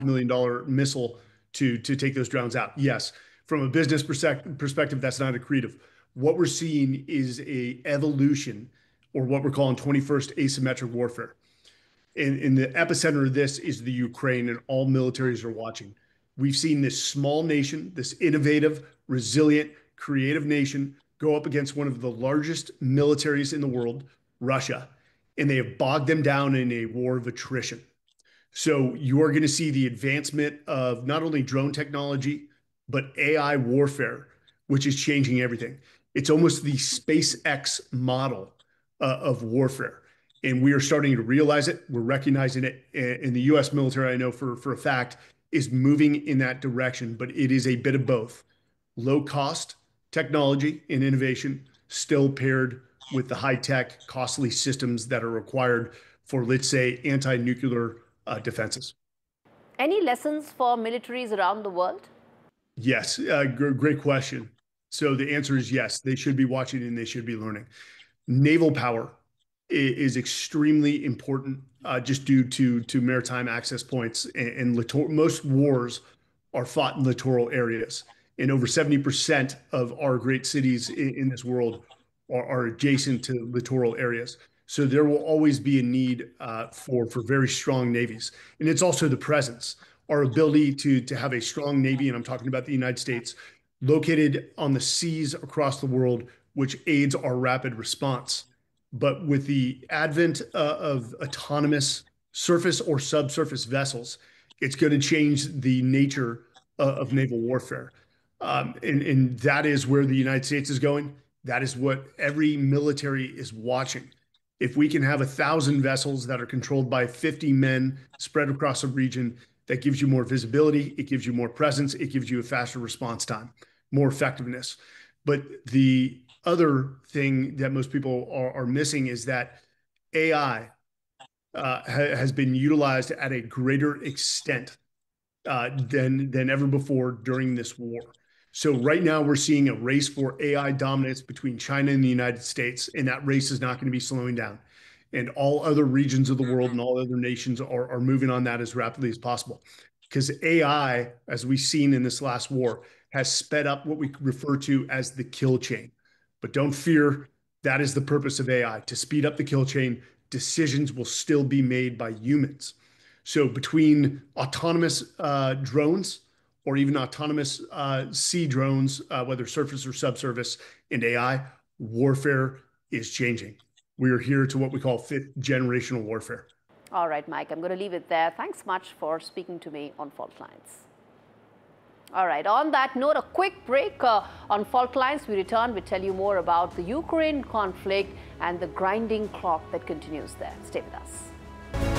$5 million missile to take those drones out. Yes, from a business perspective, that's not accretive. What we're seeing is a evolution, or what we're calling 21st asymmetric warfare. In the epicenter of this is the Ukraine, and all militaries are watching. We've seen this small nation, this innovative, resilient, creative nation, go up against one of the largest militaries in the world, Russia, and they have bogged them down in a war of attrition. So you are going to see the advancement of not only drone technology, but AI warfare, which is changing everything. It's almost the SpaceX model of warfare. And we are starting to realize it. We're recognizing it. In the US military, I know for a fact, is moving in that direction, but it is a bit of both. Low cost technology and innovation, still paired with the high tech, costly systems that are required for, let's say, anti-nuclear defenses. Any lessons for militaries around the world? Yes, great question. So the answer is yes, they should be watching and they should be learning. Naval power is extremely important just due to maritime access points, and most wars are fought in littoral areas. And over 70% of our great cities in this world are adjacent to littoral areas. So there will always be a need for very strong navies. And it's also the presence, our ability to have a strong navy, and I'm talking about the United States, located on the seas across the world, which aids our rapid response. But with the advent of autonomous surface or subsurface vessels, it's going to change the nature of naval warfare. And that is where the United States is going. That is what every military is watching. If we can have 1,000 vessels that are controlled by 50 men spread across a region, that gives you more visibility, it gives you more presence, it gives you a faster response time, more effectiveness. But the other thing that most people are missing is that AI has been utilized at a greater extent than ever before during this war. So right now we're seeing a race for AI dominance between China and the United States, and that race is not going to be slowing down. And all other regions of the world and all other nations are moving on that as rapidly as possible. Because AI, as we've seen in this last war, has sped up what we refer to as the kill chain. But don't fear, that is the purpose of AI, to speed up the kill chain. Decisions will still be made by humans. So between autonomous drones or even autonomous sea drones, whether surface or subsurface, and AI, warfare is changing. We are here to what we call fifth generational warfare. All right, Mike, I'm going to leave it there. Thanks much for speaking to me on Fault Lines. All right, on that note, a quick break on Fault Lines. We return, we tell you more about the Ukraine conflict and the grinding clock that continues there. Stay with us.